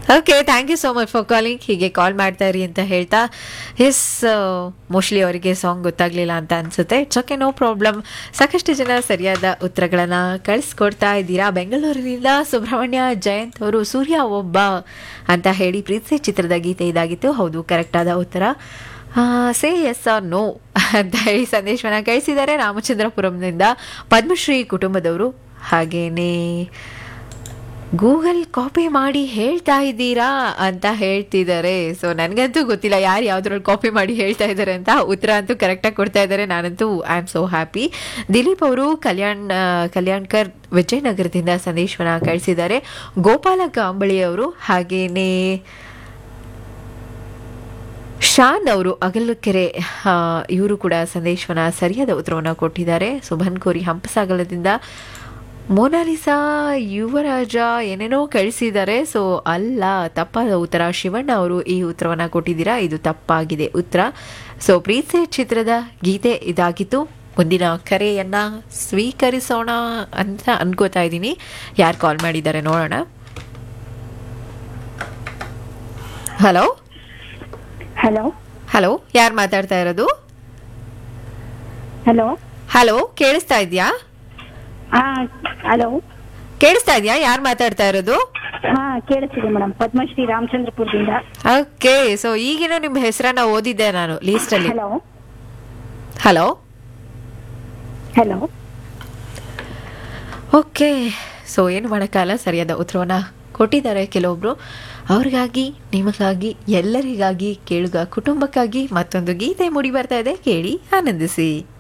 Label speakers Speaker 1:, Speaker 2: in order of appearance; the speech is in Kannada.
Speaker 1: Okay, thank you so much for calling. ಹೀಗೆ ಕಾಲ್ ಮಾಡ್ತಾ ಇರಿ ಅಂತ ಹೇಳ್ತಾ, ಎಸ್ ಮೋಸ್ಟ್ಲಿ ಅವರಿಗೆ ಸಾಂಗ್ ಗೊತ್ತಾಗಲಿಲ್ಲ ಅಂತ ಅನಿಸುತ್ತೆ. It's okay, no problem. ಸಾಕಷ್ಟು ಜನ ಸರಿಯಾದ ಉತ್ತರಗಳನ್ನು ಕಳಿಸ್ಕೊಡ್ತಾ ಇದ್ದೀರಾ. ಬೆಂಗಳೂರಿನಿಂದ ಸುಬ್ರಹ್ಮಣ್ಯ ಜಯಂತ್ ಅವರು ಸೂರ್ಯ ಒಬ್ಬ ಅಂತ ಹೇಳಿ ಪ್ರೀತಿಸಿ ಚಿತ್ರದ ಗೀತೆ ಇದಾಗಿತ್ತು. ಹೌದು, ಕರೆಕ್ಟಾದ ಉತ್ತರ. ಸೇ ಎಸ್ ಆರ್ ನೋ ಅಂತ ಹೇಳಿ ಸಂದೇಶವನ್ನು ಕಳಿಸಿದ್ದಾರೆ ರಾಮಚಂದ್ರಪುರಂನಿಂದ ಪದ್ಮಶ್ರೀ ಕುಟುಂಬದವರು. ಹಾಗೇನೇ ಗೂಗಲ್ ಕಾಪಿ ಮಾಡಿ ಹೇಳ್ತಾ ಇದ್ದೀರಾ ಅಂತ ಹೇಳ್ತಿದ್ದಾರೆ. ಸೊ ನನಗಂತೂ ಗೊತ್ತಿಲ್ಲ ಯಾರು ಯಾವುದ್ರಲ್ಲಿ ಕಾಪಿ ಮಾಡಿ ಹೇಳ್ತಾ ಇದ್ದಾರೆ ಅಂತ. ಉತ್ತರ ಅಂತೂ ಕರೆಕ್ಟಾಗಿ ಕೊಡ್ತಾ ಇದ್ದಾರೆ. ನಾನಂತೂ I am so happy. Dilip ಅವರು ಕಲ್ಯಾಣ್ಕರ್ ವಿಜಯನಗರದಿಂದ ಸಂದೇಶವನ್ನು ಕಳಿಸಿದ್ದಾರೆ. ಗೋಪಾಲ ಕಾಂಬಳಿ ಅವರು, ಹಾಗೇನೇ ಶಾನ್ ಅವರು ಅಗಲಕೆರೆ, ಇವರು ಕೂಡ ಸಂದೇಶವನ್ನು ಸರಿಯಾದ ಉತ್ತರವನ್ನು ಕೊಟ್ಟಿದ್ದಾರೆ. ಸುಭನ್ ಕೋರಿ ಹಂಪಸಾಗರದಿಂದ ಮೋನಾಲಿಸಾ ಯುವರಾಜ ಏನೇನೋ ಕಳಿಸಿದ್ದಾರೆ. ಸೊ ಅಲ್ಲ, ತಪ್ಪಾದ ಉತ್ತರ. ಶಿವಣ್ಣ ಅವರು ಈ ಉತ್ತರವನ್ನು ಕೊಟ್ಟಿದ್ದೀರಾ, ಇದು ತಪ್ಪಾಗಿದೆ ಉತ್ತರ. ಸೊ ಪ್ರೀತಿ ಚಿತ್ರದ ಗೀತೆ ಇದಾಗಿತ್ತು. ಮುಂದಿನ ಕರೆಯನ್ನು ಸ್ವೀಕರಿಸೋಣ ಅಂತ ಅನ್ಕೋತಾ ಇದ್ದೀನಿ. ಯಾರು ಕಾಲ್ ಮಾಡಿದ್ದಾರೆ ನೋಡೋಣ. ಹಲೋ
Speaker 2: ಹಲೋ
Speaker 1: ಹಲೋ, ಯಾರು ಮಾತಾಡ್ತಾ ಇರೋದು?
Speaker 2: ಹಲೋ
Speaker 1: ಹಲೋ, ಕೇಳಿಸ್ತಾ ಇದೆಯಾ?
Speaker 2: ಹಲೋ,
Speaker 1: ಕೇಳಿಸ್ತಾ ಇದೆಯಾ? ಯಾರು ಮಾತಾಡ್ತಾ ಇರೋದು?
Speaker 2: ಕೇಳಿಸ್ತಿದೆ ಮೇಡಮ್. ಪದ್ಮಶ್ರೀ ರಾಮಚಂದ್ರಪುರದಿಂದ.
Speaker 1: ಓಕೆ, ಸೊ ಈಗಿನ ನಿಮ್ಮ ಹೆಸರನ್ನ ಓದಿದ್ದೆ ನಾನು ಲೀಸ್ಟ್ ಅಲ್ಲಿ.
Speaker 2: Hello
Speaker 1: hello
Speaker 2: hello.
Speaker 1: Okay, so ಏನು ಮಾಡೋಕ್ಕಾಗಲ್ಲ, ಸರಿಯಾದ ಉತ್ತರವನ್ನ ಕೊಟ್ಟಿದ್ದಾರೆ ಕೆಲವೊಬ್ರು. ಅವ್ರಿಗಾಗಿ, ನಿಮಗಾಗಿ, ಎಲ್ಲರಿಗಾಗಿ, ಕೇಳುಗ ಕುಟುಂಬಕ್ಕಾಗಿ ಮತ್ತೊಂದು ಗೀತೆ ಮೂಡಿ ಬರ್ತಾ ಇದೆ. ಕೇಳಿ ಆನಂದಿಸಿ.